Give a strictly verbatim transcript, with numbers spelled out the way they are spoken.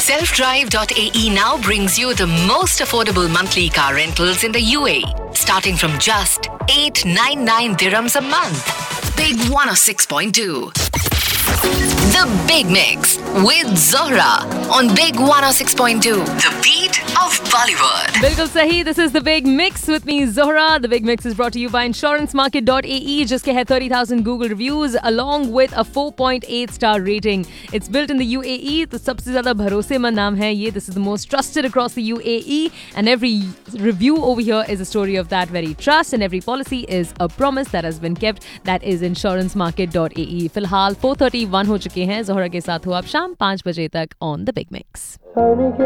self drive dot a e now brings you the most affordable monthly car rentals in the U A E, starting from just eight hundred ninety-nine dirhams a month. Big one oh six point two. The Big Mix with Zohra on Big one oh six point two. The beat of Bollywood. बिल्कुल सही. This is the Big Mix with me, Zohra. The Big Mix is brought to you by insurance market dot a e, जिसके है thirty thousand Google reviews along with a four point eight star rating. It's built in the U A E. तो सबसे ज़्यादा भरोसेमंद नाम है ये. This is the most trusted across the U A E, and every review over here is a story of that very trust, and every policy is a promise that has been kept. That is insurance market dot a e. फिलहाल four thirty-one हो चुके हैं. जोहरा के साथ हो आप शाम पाँच बजे तक on the Big Mix.